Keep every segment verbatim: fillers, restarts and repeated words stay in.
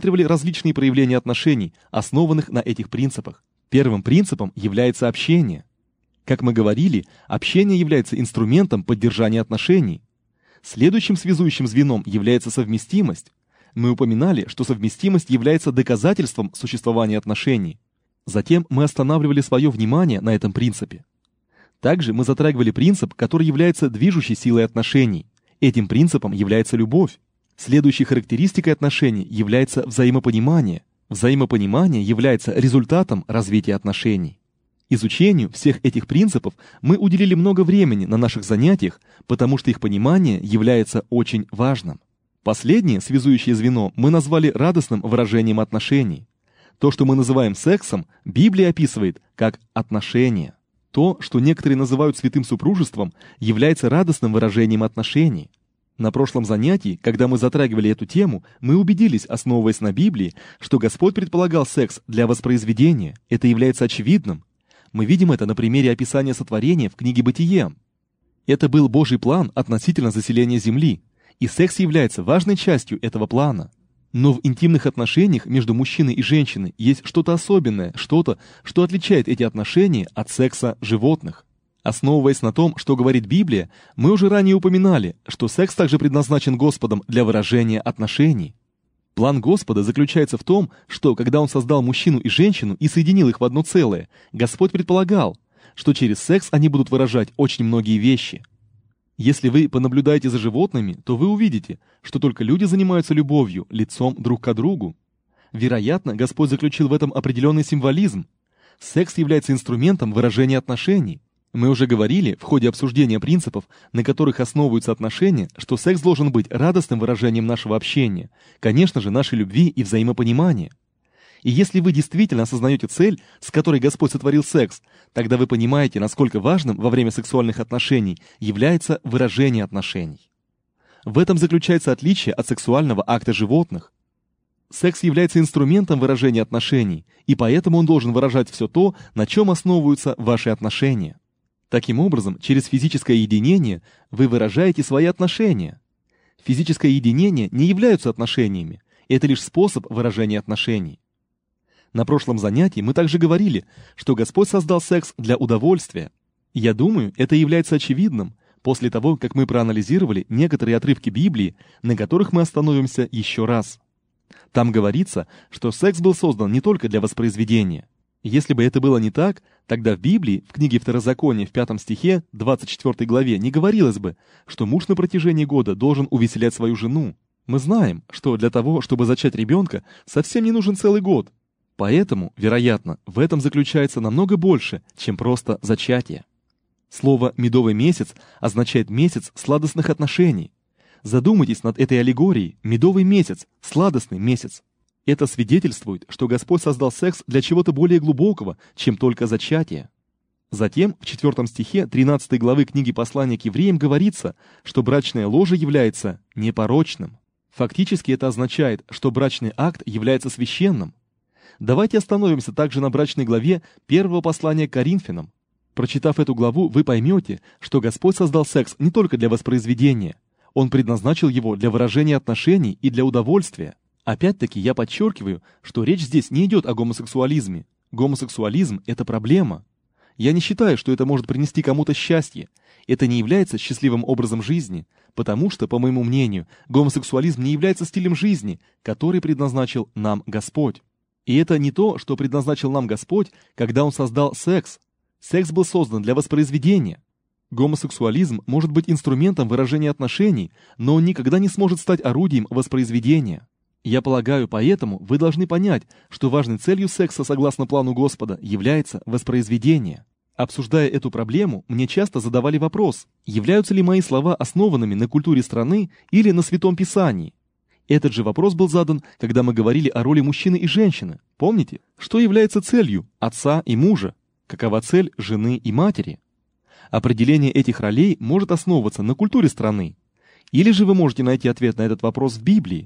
рассматривали различные проявления отношений, основанных на этих принципах. Первым принципом является общение. Как мы говорили, общение является инструментом поддержания отношений. Следующим связующим звеном является совместимость. Мы упоминали, что совместимость является доказательством существования отношений. Затем мы останавливали свое внимание на этом принципе. Также мы затрагивали принцип, который является движущей силой отношений. Этим принципом является любовь. Следующей характеристикой отношений является взаимопонимание. Взаимопонимание является результатом развития отношений. Изучению всех этих принципов мы уделили много времени на наших занятиях, потому что их понимание является очень важным. Последнее связующее звено мы назвали радостным выражением отношений. То, что мы называем сексом, Библия описывает как отношения. То, что некоторые называют святым супружеством, является радостным выражением отношений. На прошлом занятии, когда мы затрагивали эту тему, мы убедились, основываясь на Библии, что Господь предполагал секс для воспроизведения. Это является очевидным. Мы видим это на примере описания сотворения в книге «Бытие». Это был Божий план относительно заселения земли, и секс является важной частью этого плана. Но в интимных отношениях между мужчиной и женщиной есть что-то особенное, что-то, что отличает эти отношения от секса животных. Основываясь на том, что говорит Библия, мы уже ранее упоминали, что секс также предназначен Господом для выражения отношений. План Господа заключается в том, что, когда Он создал мужчину и женщину и соединил их в одно целое, Господь предполагал, что через секс они будут выражать очень многие вещи. Если вы понаблюдаете за животными, то вы увидите, что только люди занимаются любовью, лицом друг к другу. Вероятно, Господь заключил в этом определенный символизм. Секс является инструментом выражения отношений. Мы уже говорили в ходе обсуждения принципов, на которых основываются отношения, что секс должен быть радостным выражением нашего общения, конечно же, нашей любви и взаимопонимания. И если вы действительно осознаете цель, с которой Господь сотворил секс, тогда вы понимаете, насколько важным во время сексуальных отношений является выражение отношений. В этом заключается отличие от сексуального акта животных. Секс является инструментом выражения отношений, и поэтому он должен выражать все то, на чем основываются ваши отношения. Таким образом, через физическое единение вы выражаете свои отношения. Физическое единение не являются отношениями, это лишь способ выражения отношений. На прошлом занятии мы также говорили, что Господь создал секс для удовольствия. Я думаю, это является очевидным после того, как мы проанализировали некоторые отрывки Библии, на которых мы остановимся еще раз. Там говорится, что секс был создан не только для воспроизведения. Если бы это было не так, тогда в Библии, в книге Второзакония в пятом стихе, двадцать четвёртой главе, не говорилось бы, что муж на протяжении года должен увеселять свою жену. Мы знаем, что для того, чтобы зачать ребенка, совсем не нужен целый год. Поэтому, вероятно, в этом заключается намного больше, чем просто зачатие. Слово «медовый месяц» означает месяц сладостных отношений. Задумайтесь над этой аллегорией. Медовый месяц, сладостный месяц. Это свидетельствует, что Господь создал секс для чего-то более глубокого, чем только зачатие. Затем, в четвертом стихе тринадцатой главы книги Послания к евреям говорится, что брачное ложе является непорочным. Фактически это означает, что брачный акт является священным. Давайте остановимся также на брачной главе первого послания к Коринфянам. Прочитав эту главу, вы поймете, что Господь создал секс не только для воспроизведения. Он предназначил его для выражения отношений и для удовольствия. Опять-таки я подчеркиваю, что речь здесь не идет о гомосексуализме. Гомосексуализм – это проблема. Я не считаю, что это может принести кому-то счастье. Это не является счастливым образом жизни, потому что, по моему мнению, гомосексуализм не является стилем жизни, который предназначил нам Господь. И это не то, что предназначил нам Господь, когда Он создал секс. Секс был создан для воспроизведения. Гомосексуализм может быть инструментом выражения отношений, но он никогда не сможет стать орудием воспроизведения. Я полагаю, поэтому вы должны понять, что важной целью секса, согласно плану Господа, является воспроизведение. Обсуждая эту проблему, мне часто задавали вопрос, являются ли мои слова основанными на культуре страны или на Святом Писании. Этот же вопрос был задан, когда мы говорили о роли мужчины и женщины. Помните, что является целью отца и мужа? Какова цель жены и матери? Определение этих ролей может основываться на культуре страны. Или же вы можете найти ответ на этот вопрос в Библии.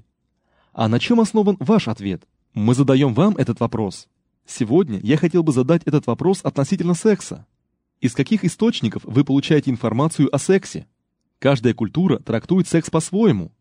А на чем основан ваш ответ? Мы задаем вам этот вопрос. Сегодня я хотел бы задать этот вопрос относительно секса. Из каких источников вы получаете информацию о сексе? Каждая культура трактует секс по-своему.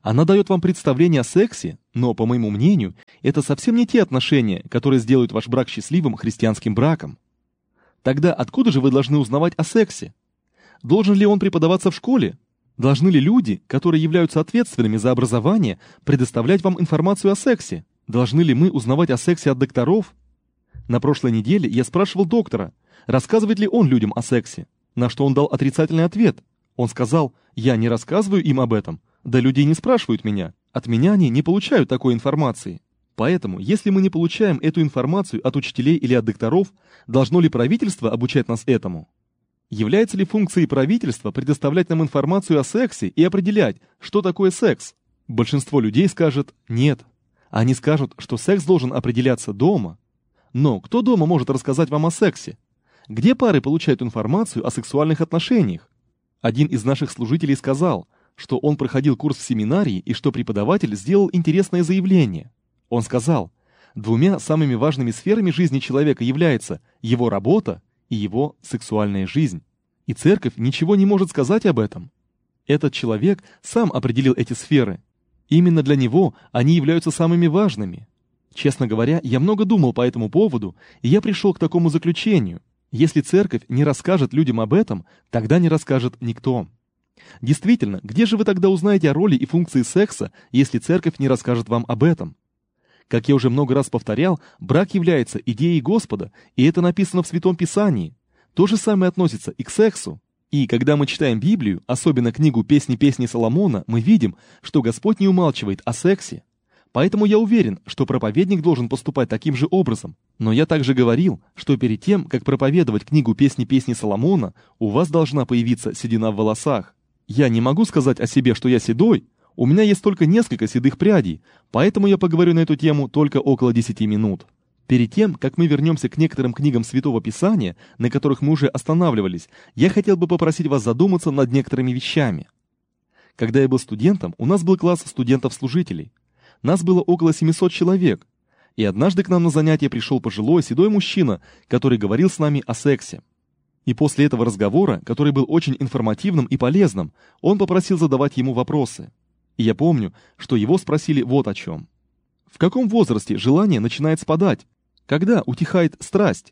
Она дает вам представление о сексе, но, по моему мнению, это совсем не те отношения, которые сделают ваш брак счастливым христианским браком. Тогда откуда же вы должны узнавать о сексе? Должен ли он преподаваться в школе? Должны ли люди, которые являются ответственными за образование, предоставлять вам информацию о сексе? Должны ли мы узнавать о сексе от докторов? На прошлой неделе я спрашивал доктора, рассказывает ли он людям о сексе, на что он дал отрицательный ответ. Он сказал: «Я не рассказываю им об этом, да людей не спрашивают меня, от меня они не получают такой информации». Поэтому, если мы не получаем эту информацию от учителей или от докторов, должно ли правительство обучать нас этому? Является ли функцией правительства предоставлять нам информацию о сексе и определять, что такое секс? Большинство людей скажет «нет». Они скажут, что секс должен определяться дома. Но кто дома может рассказать вам о сексе? Где пары получают информацию о сексуальных отношениях? Один из наших служителей сказал, что он проходил курс в семинарии и что преподаватель сделал интересное заявление. Он сказал, двумя самыми важными сферами жизни человека являются его работа и его сексуальная жизнь. И церковь ничего не может сказать об этом. Этот человек сам определил эти сферы. Именно для него они являются самыми важными. Честно говоря, я много думал по этому поводу, и я пришел к такому заключению. Если церковь не расскажет людям об этом, тогда не расскажет никто. Действительно, где же вы тогда узнаете о роли и функции секса, если церковь не расскажет вам об этом? Как я уже много раз повторял, брак является идеей Господа, и это написано в Святом Писании. То же самое относится и к сексу. И когда мы читаем Библию, особенно книгу «Песни песни Соломона», мы видим, что Господь не умалчивает о сексе. Поэтому я уверен, что проповедник должен поступать таким же образом. Но я также говорил, что перед тем, как проповедовать книгу «Песни песни Соломона», у вас должна появиться седина в волосах. Я не могу сказать о себе, что я седой. У меня есть только несколько седых прядей, поэтому я поговорю на эту тему только около десяти минут. Перед тем, как мы вернемся к некоторым книгам Святого Писания, на которых мы уже останавливались, я хотел бы попросить вас задуматься над некоторыми вещами. Когда я был студентом, у нас был класс студентов-служителей. Нас было около семисот человек, и однажды к нам на занятие пришел пожилой седой мужчина, который говорил с нами о сексе. И после этого разговора, который был очень информативным и полезным, он попросил задавать ему вопросы. И я помню, что его спросили вот о чем. В каком возрасте желание начинает спадать? Когда утихает страсть?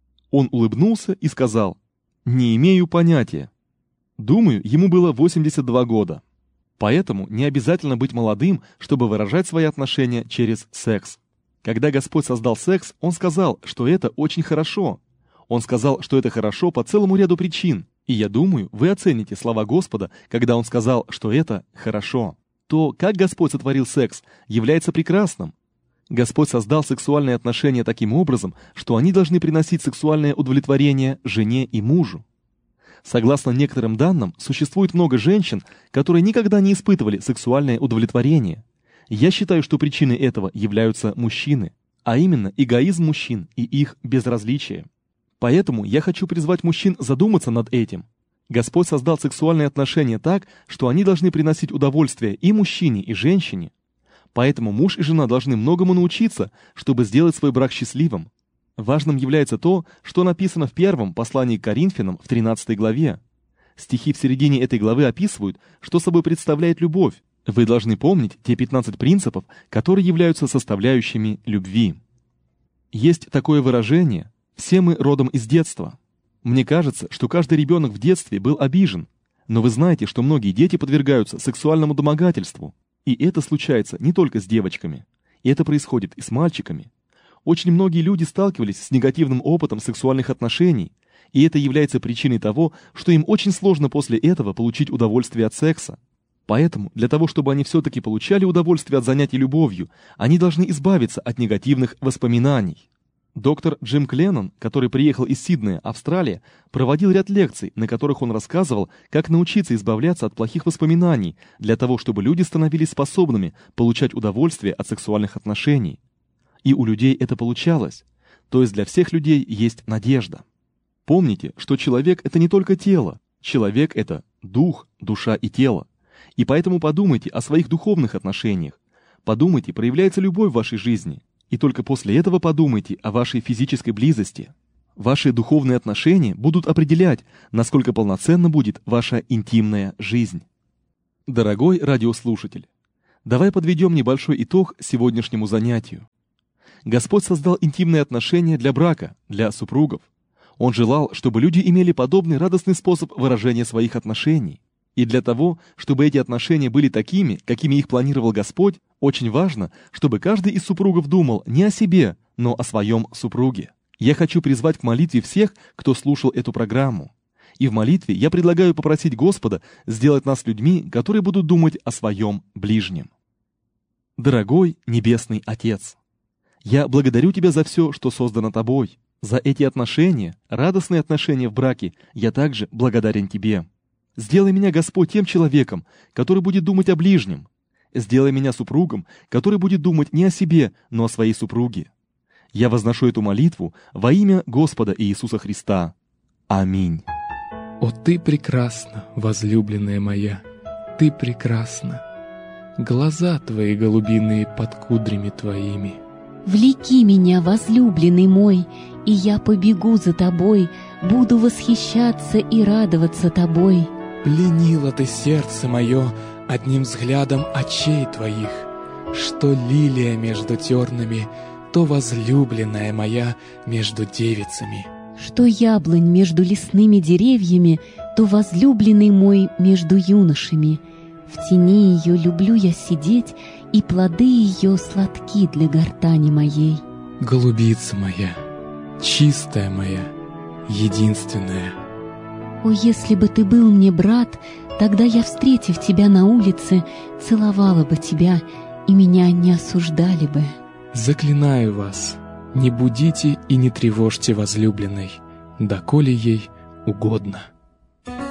Он улыбнулся и сказал: «Не имею понятия». Думаю, ему было восемьдесят два года. Поэтому не обязательно быть молодым, чтобы выражать свои отношения через секс. Когда Господь создал секс, Он сказал, что это очень хорошо. Он сказал, что это хорошо по целому ряду причин. И я думаю, вы оцените слова Господа, когда Он сказал, что это хорошо. То, как Господь сотворил секс, является прекрасным. Господь создал сексуальные отношения таким образом, что они должны приносить сексуальное удовлетворение жене и мужу. Согласно некоторым данным, существует много женщин, которые никогда не испытывали сексуальное удовлетворение. Я считаю, что причиной этого являются мужчины, а именно эгоизм мужчин и их безразличие. Поэтому я хочу призвать мужчин задуматься над этим. Господь создал сексуальные отношения так, что они должны приносить удовольствие и мужчине, и женщине. Поэтому муж и жена должны многому научиться, чтобы сделать свой брак счастливым. Важным является то, что написано в первом послании к Коринфянам в тринадцатой главе. Стихи в середине этой главы описывают, что собой представляет любовь. Вы должны помнить те пятнадцать принципов, которые являются составляющими любви. Есть такое выражение «все мы родом из детства». Мне кажется, что каждый ребенок в детстве был обижен, но вы знаете, что многие дети подвергаются сексуальному домогательству. И это случается не только с девочками. И это происходит и с мальчиками. Очень многие люди сталкивались с негативным опытом сексуальных отношений, и это является причиной того, что им очень сложно после этого получить удовольствие от секса. Поэтому, для того, чтобы они все-таки получали удовольствие от занятий любовью, они должны избавиться от негативных воспоминаний. Доктор Джим Кленнон, который приехал из Сиднея, Австралия, проводил ряд лекций, на которых он рассказывал, как научиться избавляться от плохих воспоминаний, для того, чтобы люди становились способными получать удовольствие от сексуальных отношений. И у людей это получалось. То есть для всех людей есть надежда. Помните, что человек — это не только тело. Человек — это дух, душа и тело. И поэтому подумайте о своих духовных отношениях. Подумайте, проявляется любовь в вашей жизни. И только после этого подумайте о вашей физической близости. Ваши духовные отношения будут определять, насколько полноценна будет ваша интимная жизнь. Дорогой радиослушатель, Давай подведем небольшой итог сегодняшнему занятию. Господь создал интимные отношения для брака, для супругов. Он желал, чтобы люди имели подобный радостный способ выражения своих отношений. И для того, чтобы эти отношения были такими, какими их планировал Господь, очень важно, чтобы каждый из супругов думал не о себе, но о своем супруге. Я хочу призвать к молитве всех, кто слушал эту программу. И в молитве я предлагаю попросить Господа сделать нас людьми, которые будут думать о своем ближнем. Дорогой Небесный Отец, я благодарю Тебя за все, что создано Тобой. За эти отношения, радостные отношения в браке, я также благодарен Тебе. Сделай меня, Господь, тем человеком, который будет думать о ближнем. Сделай меня супругом, который будет думать не о себе, но о своей супруге. Я возношу эту молитву во имя Господа Иисуса Христа. Аминь. О, Ты прекрасна, возлюбленная моя, Ты прекрасна. Глаза Твои голубиные под кудрями Твоими. Влеки меня, возлюбленный мой, и я побегу за Тобой, буду восхищаться и радоваться Тобой. Пленила Ты сердце мое одним взглядом очей Твоих, что лилия между тернами, то возлюбленная моя между девицами. Что яблонь между лесными деревьями, то возлюбленный мой между юношами. В тени ее люблю я сидеть, и плоды ее сладки для гортани моей. Голубица моя, чистая моя, единственная. О, если бы ты был мне брат, тогда я, встретив тебя на улице, целовала бы тебя, и меня не осуждали бы. Заклинаю вас, не будите и не тревожьте возлюбленной, доколе ей угодно.